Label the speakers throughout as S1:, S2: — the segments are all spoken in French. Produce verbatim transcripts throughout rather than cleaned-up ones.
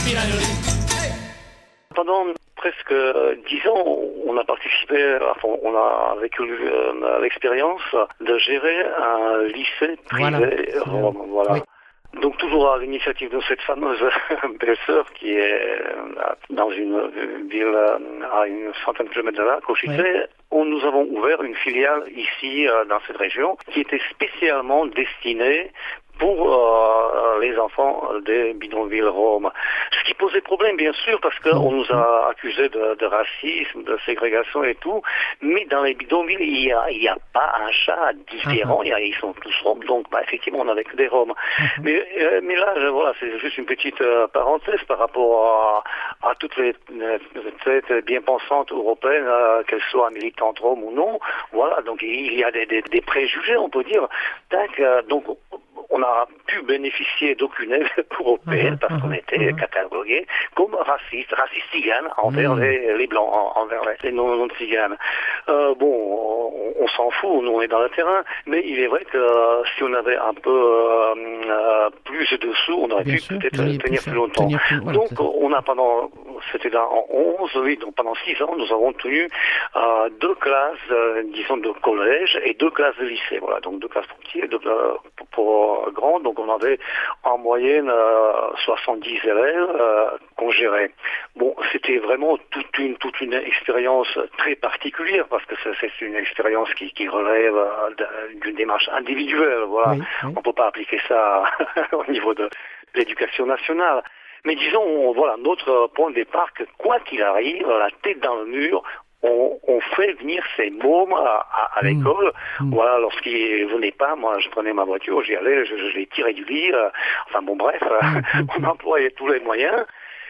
S1: Pendant presque dix ans, on a participé, enfin, on a vécu euh, l'expérience de gérer un lycée privé
S2: voilà.
S1: rome. Voilà.
S2: Oui.
S1: Donc toujours à l'initiative de cette fameuse belle-sœur qui est dans une ville à une centaine de kilomètres de là, Košice, oui. où nous avons ouvert une filiale ici dans cette région qui était spécialement destinée pour euh, les enfants des bidonvilles roms. Ce qui posait problème, bien sûr, parce qu'on nous a accusés de, de racisme, de ségrégation et tout, mais dans les bidonvilles, il n'y a, il y a pas un chat différent, uh-huh. ils sont tous roms, donc bah, effectivement, on n'avait que des roms. Uh-huh. Mais, euh, mais là, voilà, c'est juste une petite euh, parenthèse par rapport à, à toutes les têtes bien pensantes européennes, euh, qu'elles soient militantes roms ou non. Voilà, donc il y a des, des, des préjugés, on peut dire. Tac, euh, donc, on n'a pu bénéficier d'aucune aide européenne uh-huh, parce qu'on uh-huh, était uh-huh. catalogués comme racistes, racistes tziganes envers mmh. les, les blancs, envers les non-tziganes. Euh, bon, on, on s'en fout, nous on est dans le terrain, mais il est vrai que euh, si on avait un peu euh, euh, plus de sous, on aurait Bien pu sûr, peut-être tenir plus, plus longtemps. Tenir plus, voilà, donc on a pendant, c'était là en onze, oui, donc pendant six ans, nous avons tenu euh, deux classes, euh, disons, de collège et deux classes de lycée. Voilà, donc deux classes pour petits et deux euh, pour, pour grande, donc on avait en moyenne euh, soixante-dix élèves euh, qu'on gérait. Bon, c'était vraiment toute une toute une expérience très particulière parce que c'est, c'est une expérience qui, qui relève euh, d'une démarche individuelle. Voilà, oui, oui. On peut pas appliquer ça au niveau de l'éducation nationale. Mais disons, on, voilà, notre point de départ, que quoi qu'il arrive, la tête dans le mur, On, on fait venir ces mômes à, à, à l'école. Mmh. Voilà, lorsqu'ils venaient pas, moi je prenais ma voiture, j'y allais, je, je les tirais du lit. Euh, enfin bon, bref, mmh. on employait tous les moyens.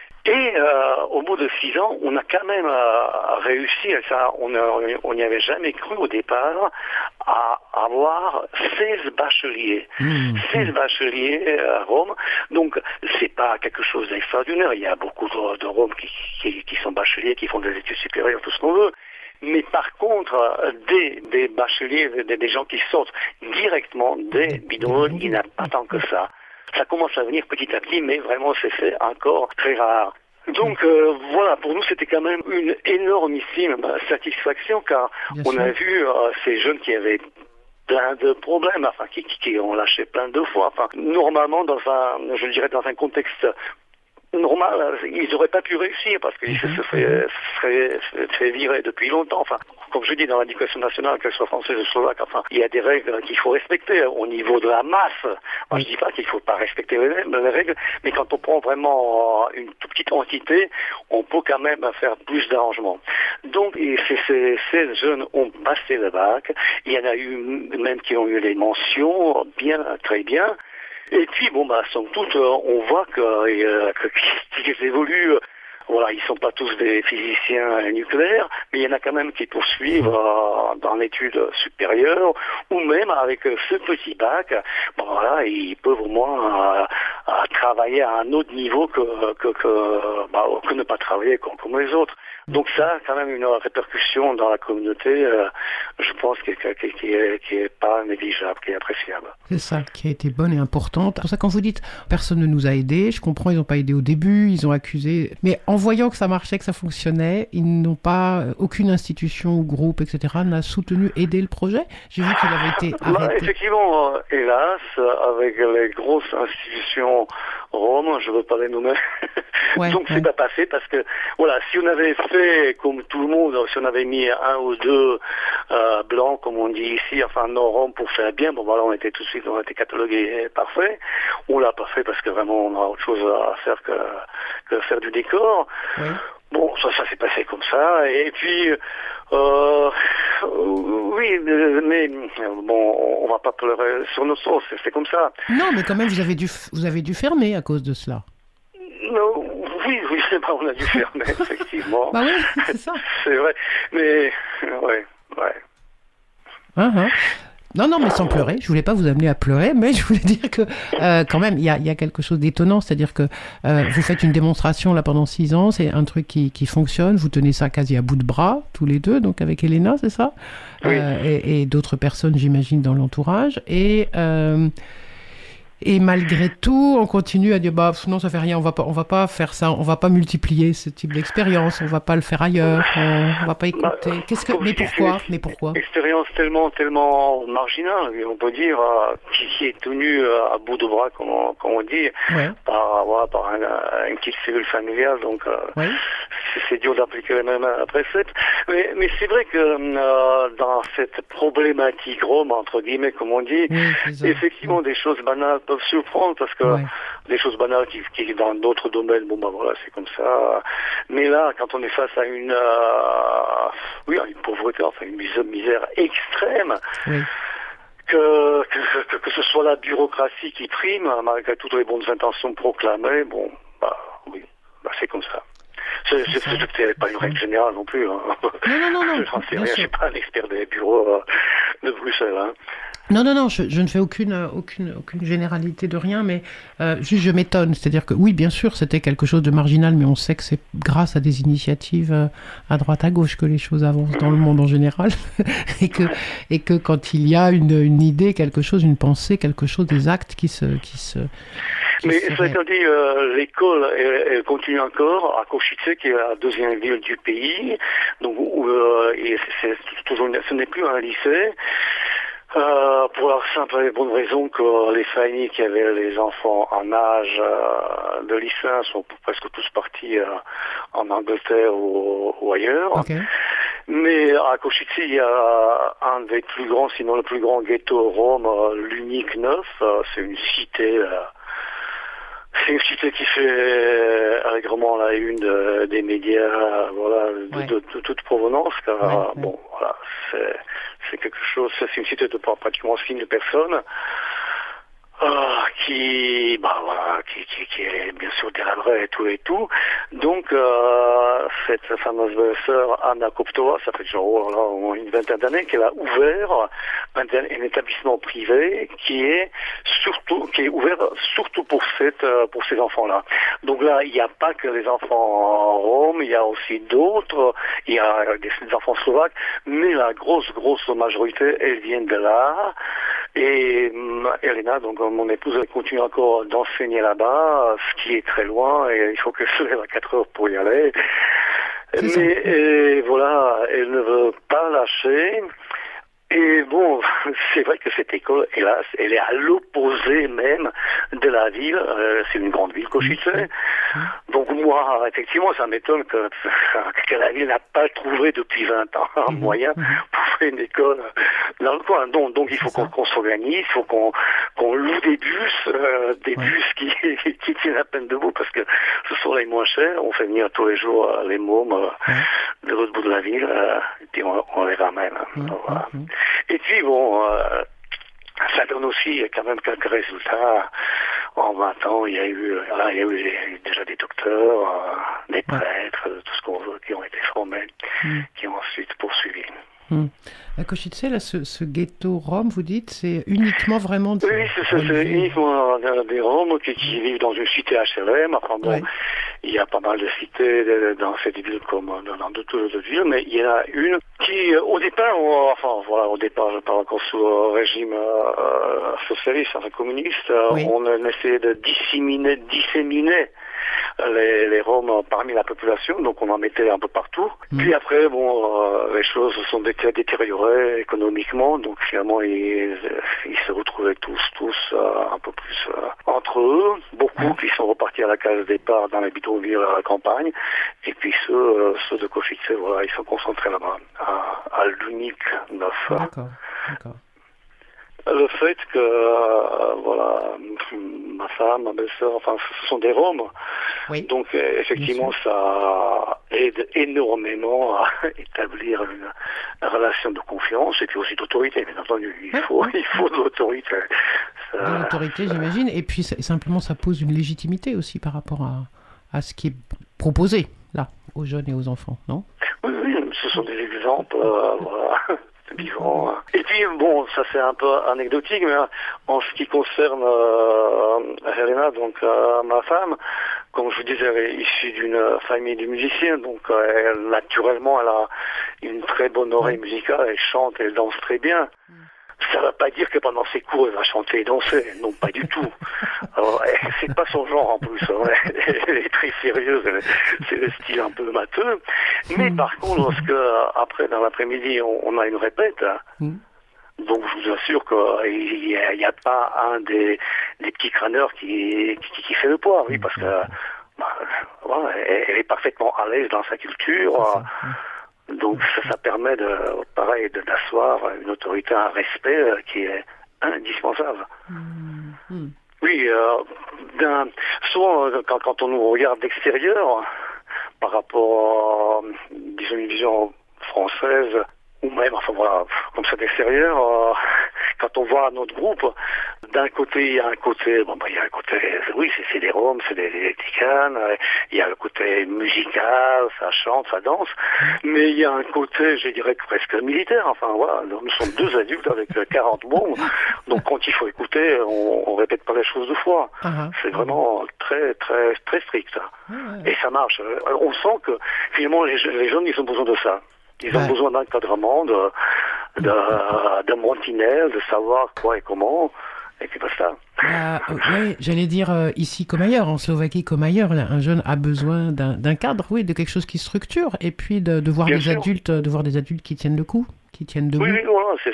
S1: Et euh, au bout de six ans, on a quand même euh, réussi, et ça, on n'y avait jamais cru au départ, à avoir seize bacheliers. Mmh. seize bacheliers à Rome. Donc, c'est pas quelque chose d'extraordinaire. Il y a beaucoup de, de Roms qui, qui, qui sont bacheliers, qui font des études supérieures, tout ce qu'on veut. Mais par contre, des, des bacheliers, des, des gens qui sortent directement des bidonvilles, il n'y en a pas tant que ça. Ça commence à venir petit à petit, mais vraiment c'est, c'est encore très rare. Donc euh, voilà, pour nous c'était quand même une énormissime satisfaction car Bien on sûr. a vu euh, ces jeunes qui avaient plein de problèmes, enfin qui, qui, qui ont lâché plein de fois. Enfin, normalement dans un, je dirais dans un contexte normal, ils n'auraient pas pu réussir parce qu'ils mm-hmm. se seraient, seraient fait virer depuis longtemps. Enfin, comme je dis, dans l'éducation nationale, qu'elle soit française ou slovaque, enfin, il y a des règles qu'il faut respecter au niveau de la masse. Moi, je dis pas qu'il faut pas respecter les, les règles, mais quand on prend vraiment une toute petite entité, on peut quand même faire plus d'arrangements. Donc, et ces, ces, ces jeunes ont passé le bac. Il y en a eu même qui ont eu les mentions bien, très bien. Et puis, bon, bah, somme toute, on voit que, euh, que, qu'ils évoluent. Voilà, ils sont pas tous des physiciens nucléaires, mais il y en a quand même qui poursuivent euh, dans l'étude supérieure, ou même avec euh, ce petit bac, bon, voilà, ils peuvent au moins euh, euh, travailler à un autre niveau que, que, que, bah, que ne pas travailler comme, comme les autres. Donc ça a quand même une répercussion dans la communauté, euh, je pense, qui, qui, qui, est, qui est pas négligeable, qui est appréciable.
S2: C'est ça, qui a été bonne et importante. C'est pour ça quand vous dites personne ne nous a aidés, je comprends, ils n'ont pas aidé au début, ils ont accusé, mais en voyant que ça marchait, que ça fonctionnait, ils n'ont pas, aucune institution ou groupe, et cetera, n'a soutenu, aidé le projet. J'ai vu qu'il avait été arrêté.
S1: Bah, effectivement, euh, hélas, avec les grosses institutions roms, je ne veux pas les nommer, ouais, donc ouais. c'est pas passé parce que, voilà, si on avait fait comme tout le monde, si on avait mis un ou deux euh, blancs, comme on dit ici, enfin non roms pour faire bien, bon voilà, on était tout de suite, on était catalogués parfait. On l'a pas fait parce que vraiment on a autre chose à faire que, que faire du décor. Oui. Bon, ça, ça s'est passé comme ça. Et puis, euh, oui, mais bon, on va pas pleurer sur nos sauces, c'est comme ça.
S2: Non, mais quand même, vous avez dû, vous avez dû fermer à cause de cela.
S1: Non, oui, oui, c'est pas, on a dû fermer, effectivement.
S2: Bah oui, c'est ça.
S1: C'est vrai, mais, ouais, ouais.
S2: Uh-huh. Non, non, mais sans pleurer. Je voulais pas vous amener à pleurer, mais je voulais dire que euh, quand même, il y a, y a quelque chose d'étonnant, c'est-à-dire que euh, vous faites une démonstration là pendant six ans, c'est un truc qui, qui fonctionne. Vous tenez ça quasi à bout de bras tous les deux, donc avec Elena, c'est ça,
S1: oui.
S2: euh, et, et d'autres personnes, j'imagine, dans l'entourage. Et euh, Et malgré tout, on continue à dire bah non, ça fait rien, on va pas, on va pas faire ça, on va pas multiplier ce type d'expérience, on va pas le faire ailleurs, on, on va pas écouter.
S1: Bah,
S2: Qu'est-ce que, mais pourquoi, mais pourquoi
S1: Expérience tellement, tellement marginale, on peut dire, euh, qui, qui est tenue euh, à bout de bras, comme on, comme on dit,
S2: ouais.
S1: par, voilà, par un, une petite cellule familiale. Donc, euh, ouais. c'est, c'est dur d'appliquer les mêmes préceptes. Mais, mais c'est vrai que euh, dans cette problématique rome, entre guillemets, comme on dit,
S2: oui,
S1: effectivement, ouais. des choses banales peuvent surprendre parce que ouais. des choses banales qui, qui dans d'autres domaines, bon ben voilà, c'est comme ça. Mais là, quand on est face à une, euh, oui, à une pauvreté, enfin une misère, misère extrême. Oui. Que, que, que ce soit la bureaucratie qui prime, malgré toutes les bonnes intentions proclamées, bon, bah oui, bah c'est comme ça. C'est, c'est, c'est, c'est pas une règle générale non plus. Hein.
S2: Non, non, non, non.
S1: J'en sais rien, je suis pas un expert des bureaux euh, de Bruxelles. Hein.
S2: Non, non, non, je, je ne fais aucune, aucune, aucune généralité de rien, mais euh, juste je m'étonne. C'est-à-dire que oui, bien sûr, c'était quelque chose de marginal, mais on sait que c'est grâce à des initiatives euh, à droite à gauche que les choses avancent dans le monde en général, et que et que quand il y a une, une idée, quelque chose, une pensée, quelque chose, des actes qui se qui se qui
S1: mais
S2: se
S1: ça étant dit, euh, l'école elle, elle continue encore à Košice, qui est la deuxième ville du pays, donc où, euh, et c'est, c'est toujours, ce n'est plus un lycée. Euh, pour la simple et bonne raison que les familles qui avaient les enfants en âge euh, de lycéen sont presque tous partis euh, en Angleterre ou, ou ailleurs. Okay. Mais à Košice, il y a un des plus grands, sinon le plus grand ghetto Rome, euh, l'unique neuf. Euh, c'est une cité... Euh, C'est une cité qui fait allègrement la une de, des médias, voilà, de, ouais. de, de, de toute provenance, car ouais, bon, ouais. voilà, c'est, c'est quelque chose, c'est une cité de pratiquement six mille personnes, euh, qui, bah voilà, qui, qui, qui est bien sûr délabrée et tout et tout. Donc, euh, cette fameuse sœur Anna Koptova, ça fait genre oh, là, une vingtaine d'années qu'elle a ouvert un, un établissement privé qui est surtout, qui est ouvert surtout pour cette, pour ces enfants-là. Donc là, il n'y a pas que les enfants roms, il y a aussi d'autres, il y a des, des enfants slovaques, mais la grosse, grosse majorité, elles viennent de là. Et Elena, donc mon épouse, elle continue encore d'enseigner là-bas, ce qui est très loin, et il faut qu'elle se lève à quatre heures pour y aller. C'est Mais et voilà, elle ne veut pas lâcher. Et bon, c'est vrai que cette école, hélas, elle est à l'opposé même de la ville. Euh, c'est une grande ville, Košice. Donc moi, effectivement, ça m'étonne que, que la ville n'a pas trouvé depuis vingt ans un moyen pour faire une école dans le coin. Donc, donc il faut qu'on, qu'on s'organise, il faut qu'on, qu'on loue des bus, euh, des ouais. bus qui, qui tiennent à peine debout parce que ce sont les moins chers. On fait venir tous les jours euh, les mômes euh, ouais. de l'autre bout de la ville euh, et puis on, on les ramène. Ouais. Donc, voilà. ouais. Et puis bon, euh, ça donne aussi quand même quelques résultats. En vingt ans, il y a eu, là, il y a eu déjà des docteurs, euh, des prêtres, ouais. tout ce qu'on veut, qui ont été formés, mm. qui ont ensuite poursuivi.
S2: Mm. À Košice, là, ce, ce ghetto rome, vous dites, c'est uniquement vraiment... De...
S1: Oui, c'est, c'est, c'est uniquement des Roms qui, qui vivent dans une cité H L M. Enfin bon, ouais. il y a pas mal de cités dans cette ville comme dans d'autres autres villes, mais il y en a une qui, au départ, enfin voilà, au départ, je parle encore sous le régime euh, socialiste, enfin communiste, oui. on essayait de disséminer, disséminer les, les Roms parmi la population, donc on en mettait un peu partout. Mmh. Puis après, bon, euh, les choses se sont détériorées économiquement, donc finalement ils, ils se retrouvaient tous, tous euh, un peu plus euh, entre eux. Beaucoup mmh. qui sont repartis à la case départ dans les bidonvilles à la campagne, et puis ceux, euh, ceux de Košice, voilà, ils sont concentrés là-bas, à, à l'unique neuf.
S2: D'accord, d'accord.
S1: Le fait que, euh, voilà, ma femme, ma belle-sœur, enfin, ce sont des Roms. Oui. Donc, effectivement, ça aide énormément à établir une, une relation de confiance et puis aussi d'autorité, bien entendu. Il ouais. faut, il faut de l'autorité.
S2: Ça... De l'autorité, j'imagine. Et puis, ça, simplement, ça pose une légitimité aussi par rapport à, à ce qui est proposé, là, aux jeunes et aux enfants, non?
S1: Oui, oui, ce sont des exemples, euh, voilà. Vivant. Et puis bon, ça c'est un peu anecdotique, mais en ce qui concerne euh, Helena, donc euh, ma femme, comme je vous disais, elle est issue d'une famille de musiciens, donc euh, elle, naturellement elle a une très bonne oreille musicale, elle chante, elle danse très bien. Ça ne veut pas dire que pendant ses cours, elle va chanter et danser. Non, pas du tout. Alors, c'est pas son genre en plus. Hein. Elle est très sérieuse. C'est le style un peu matheux. Mais par contre, lorsque, après, dans l'après-midi, on, on a une répète, mm. donc je vous assure qu'il n'y a, a pas un des, des petits crâneurs qui, qui, qui fait le poids. Oui, parce que bah, voilà, elle est parfaitement à l'aise dans sa culture. Donc ça, ça permet de, pareil, de, d'asseoir une autorité, un respect euh, qui est indispensable. Mmh. Oui, euh, d'un, souvent quand, quand on nous regarde d'extérieur, par rapport, à, disons, une vision française, ou même, enfin voilà, comme ça d'extérieur, euh, quand on voit notre groupe, d'un côté, il y a un côté, bon, bah, il y a un côté, oui, c'est, c'est des Roms, c'est des, des Ticanes, il y a le côté musical, ça chante, ça danse, mais il y a un côté, je dirais, presque militaire, enfin voilà, nous sommes deux adultes avec quarante bombes, donc quand il faut écouter, on, on répète pas les choses deux fois. Uh-huh. C'est vraiment très, très, très strict. Uh-huh. Et ça marche. On sent que, finalement, les, les jeunes, ils ont besoin de ça. Ils ont ouais. besoin d'encadrement, de, de, de montinelle, de savoir quoi et comment, et puis basta.
S2: Bah, oui, j'allais dire euh, ici comme ailleurs, en Slovaquie comme ailleurs, un jeune a besoin d'un, d'un cadre, oui, de quelque chose qui structure, et puis de, de voir Bien des sûr. adultes, de voir des adultes qui tiennent le coup, qui tiennent debout.
S1: Oui, oui, voilà, c'est...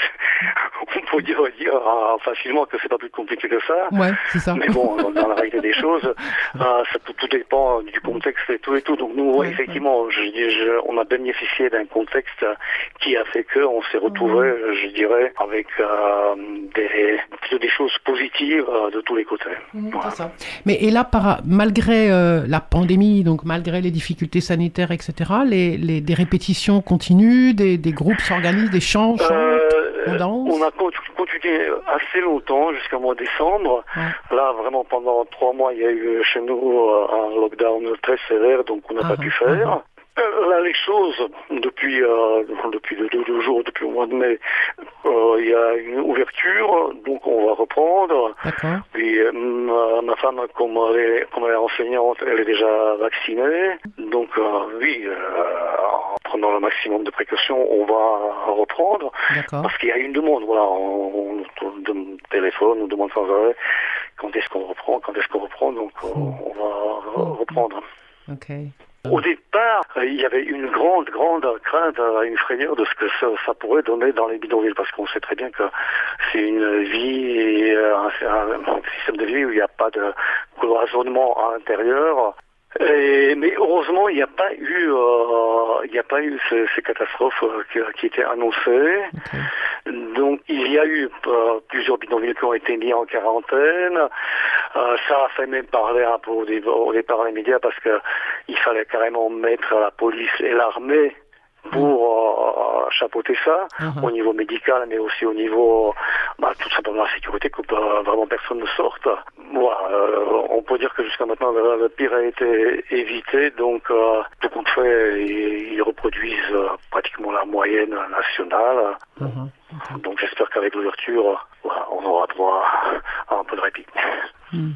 S1: on peut dire, dire euh, facilement que c'est pas plus compliqué que ça.
S2: Ouais, c'est ça.
S1: Mais bon, dans la réalité des choses, euh, ça tout, tout dépend du contexte et tout et tout. Donc nous, ouais, ouais, effectivement, ouais. Je, je, on a bénéficié d'un contexte qui a fait que on s'est retrouvé, mmh. je dirais, avec euh, des, des choses positives euh, de tous les côtés.
S2: Mmh, voilà. C'est ça. Mais et là, par, malgré euh, la pandémie, donc malgré les difficultés sanitaires, et cetera, les, les des répétitions continuent, des, des groupes s'organisent, des chants, chantent,
S1: euh,
S2: on danse.
S1: On a continué assez longtemps, jusqu'au mois de décembre. Ouais. Là, vraiment, pendant trois mois, il y a eu chez nous un lockdown très sévère, donc on n'a ah, pas pu faire. Ah, euh, là, les choses, depuis euh, depuis deux, deux jours, depuis le mois de mai, euh, il y a une ouverture, donc on va reprendre.
S2: D'accord.
S1: Puis euh, ma, ma femme, comme elle, est, comme elle est enseignante, elle est déjà vaccinée. Donc euh, oui, euh, en prenant le maximum de précautions, on va reprendre.
S2: D'accord.
S1: Parce qu'il y a une demande, voilà, on, on, on téléphone, on demande sans arrêt quand est-ce qu'on reprend, quand est-ce qu'on reprend, donc mmh. on va mmh. reprendre.
S2: Ok.
S1: Au départ, il y avait une grande, grande crainte, une frayeur de ce que ça, ça pourrait donner dans les bidonvilles, parce qu'on sait très bien que c'est une vie, un, un système de vie où il n'y a pas de cloisonnement à l'intérieur. Et, mais heureusement, il n'y a pas eu, euh, il n'y a pas eu ces, ces catastrophes euh, qui, qui étaient annoncées. Okay. Donc, il y a eu euh, plusieurs bidonvilles qui ont été mis en quarantaine. Euh, ça a fait même parler un peu au, dé- au départ les médias parce que il fallait carrément mettre la police et l'armée pour euh, chapeauter ça, uh-huh. au niveau médical, mais aussi au niveau, bah, tout simplement la sécurité, que euh, vraiment personne ne sorte. Voilà, euh, on peut dire que jusqu'à maintenant, le, le pire a été évité, donc euh, tout compte fait, ils, ils reproduisent euh, pratiquement la moyenne nationale. Uh-huh. Okay. Donc j'espère qu'avec l'ouverture, voilà, on aura droit à un peu de répit. Mm.